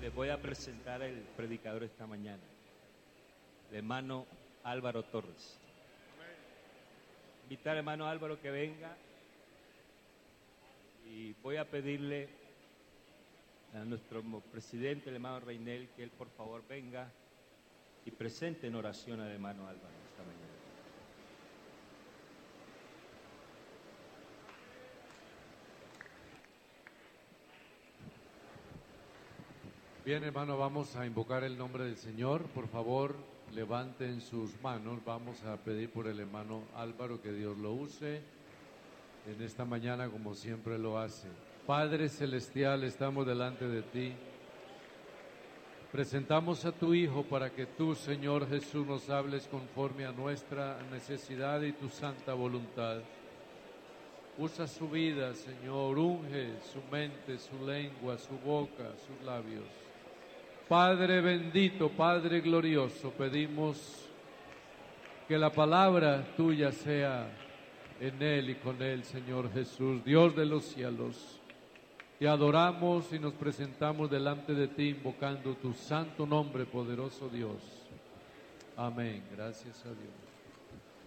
Les voy a presentar el predicador esta mañana, el hermano Álvaro Torres. Invitar al hermano Álvaro que venga y voy a pedirle a nuestro presidente, el hermano Reinel, que él por favor venga y presente en oración al hermano Álvaro esta mañana. Bien, hermano, vamos a invocar el nombre del Señor. Por favor, levanten sus manos. Vamos a pedir por el hermano Álvaro que Dios lo use en esta mañana como siempre lo hace. Padre Celestial, estamos delante de ti. Presentamos a tu Hijo para que tú, Señor Jesús, nos hables conforme a nuestra necesidad y tu santa voluntad. Usa su vida, Señor, unge su mente, su lengua, su boca, sus labios. Padre bendito, Padre glorioso, pedimos que la palabra tuya sea en él y con él, Señor Jesús, Dios de los cielos. Te adoramos y nos presentamos delante de ti invocando tu santo nombre, poderoso Dios. Amén. Gracias a Dios.